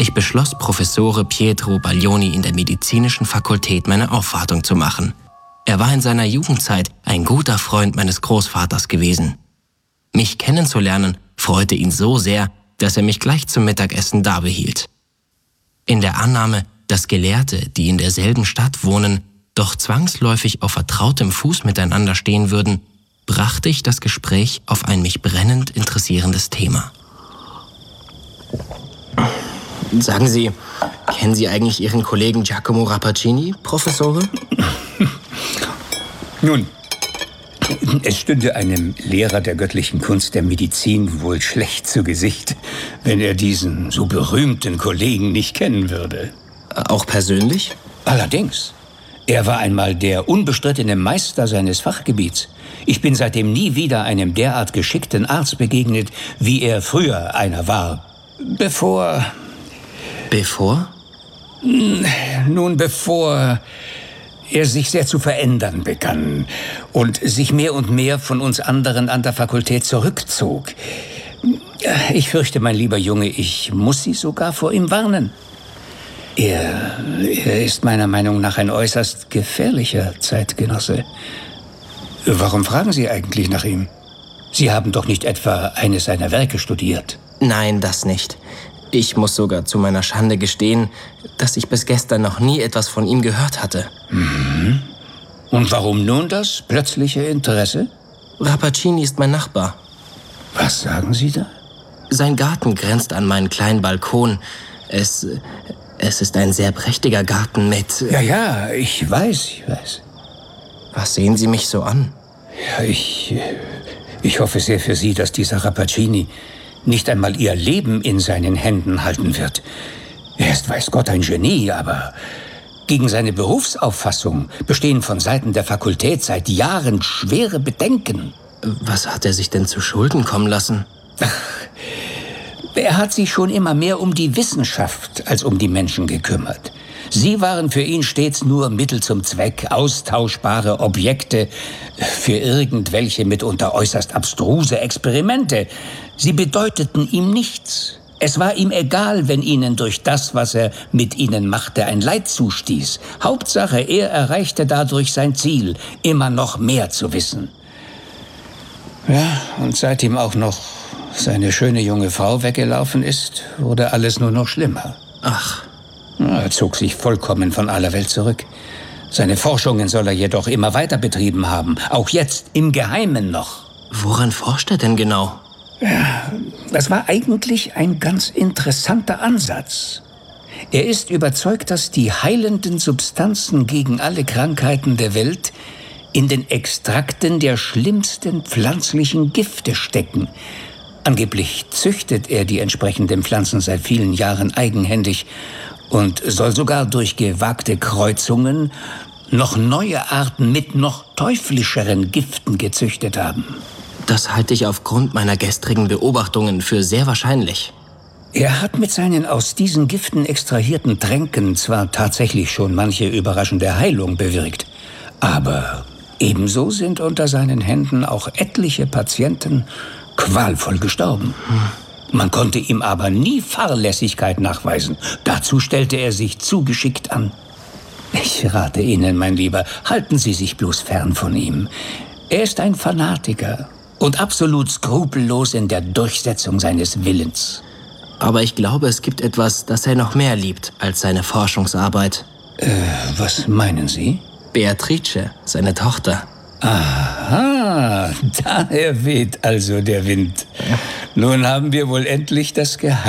Ich beschloss, Professore Pietro Baglioni in der medizinischen Fakultät meine Aufwartung zu machen. Er war in seiner Jugendzeit ein guter Freund meines Großvaters gewesen. Mich kennenzulernen freute ihn so sehr, dass er mich gleich zum Mittagessen dabehielt. In der Annahme, dass Gelehrte, die in derselben Stadt wohnen, doch zwangsläufig auf vertrautem Fuß miteinander stehen würden, brachte ich das Gespräch auf ein mich brennend interessierendes Thema. Sagen Sie, kennen Sie eigentlich Ihren Kollegen Giacomo Rappaccini, Professore? Nun, es stünde einem Lehrer der göttlichen Kunst der Medizin wohl schlecht zu Gesicht, wenn er diesen so berühmten Kollegen nicht kennen würde. Auch persönlich? Allerdings. Er war einmal der unbestrittene Meister seines Fachgebiets. Ich bin seitdem nie wieder einem derart geschickten Arzt begegnet, wie er früher einer war. Bevor er sich sehr zu verändern begann und sich mehr und mehr von uns anderen an der Fakultät zurückzog. Ich fürchte, mein lieber Junge, ich muss Sie sogar vor ihm warnen. Er ist meiner Meinung nach ein äußerst gefährlicher Zeitgenosse. Warum fragen Sie eigentlich nach ihm? Sie haben doch nicht etwa eines seiner Werke studiert? Nein, das nicht. Ich muss sogar zu meiner Schande gestehen, dass ich bis gestern noch nie etwas von ihm gehört hatte. Mhm. Und warum nun das plötzliche Interesse? Rappaccini ist mein Nachbar. Was sagen Sie da? Sein Garten grenzt an meinen kleinen Balkon. Es ist ein sehr prächtiger Garten mit... Ja, ich weiß. Was sehen Sie mich so an? Ja, ich hoffe sehr für Sie, dass dieser Rappaccini nicht einmal Ihr Leben in seinen Händen halten wird. Er ist, weiß Gott, ein Genie, aber gegen seine Berufsauffassung bestehen von Seiten der Fakultät seit Jahren schwere Bedenken. Was hat er sich denn zu Schulden kommen lassen? Er hat sich schon immer mehr um die Wissenschaft als um die Menschen gekümmert. Sie waren für ihn stets nur Mittel zum Zweck, austauschbare Objekte für irgendwelche mitunter äußerst abstruse Experimente. Sie bedeuteten ihm nichts. Es war ihm egal, wenn ihnen durch das, was er mit ihnen machte, ein Leid zustieß. Hauptsache, er erreichte dadurch sein Ziel, immer noch mehr zu wissen. Ja, und seit ihm auch noch seine schöne junge Frau weggelaufen ist, wurde alles nur noch schlimmer. Ach. Er zog sich vollkommen von aller Welt zurück. Seine Forschungen soll er jedoch immer weiter betrieben haben, auch jetzt im Geheimen noch. Woran forscht er denn genau? Ja, das war eigentlich ein ganz interessanter Ansatz. Er ist überzeugt, dass die heilenden Substanzen gegen alle Krankheiten der Welt in den Extrakten der schlimmsten pflanzlichen Gifte stecken. Angeblich züchtet er die entsprechenden Pflanzen seit vielen Jahren eigenhändig und soll sogar durch gewagte Kreuzungen noch neue Arten mit noch teuflischeren Giften gezüchtet haben. Das halte ich aufgrund meiner gestrigen Beobachtungen für sehr wahrscheinlich. Er hat mit seinen aus diesen Giften extrahierten Tränken zwar tatsächlich schon manche überraschende Heilung bewirkt, aber ebenso sind unter seinen Händen auch etliche Patienten qualvoll gestorben. Man konnte ihm aber nie Fahrlässigkeit nachweisen. Dazu stellte er sich zu geschickt an. Ich rate Ihnen, mein Lieber, halten Sie sich bloß fern von ihm. Er ist ein Fanatiker und absolut skrupellos in der Durchsetzung seines Willens. Aber ich glaube, es gibt etwas, das er noch mehr liebt als seine Forschungsarbeit. Was meinen Sie? Beatrice, seine Tochter. Aha, daher weht also der Wind. Nun haben wir wohl endlich das Geheimnis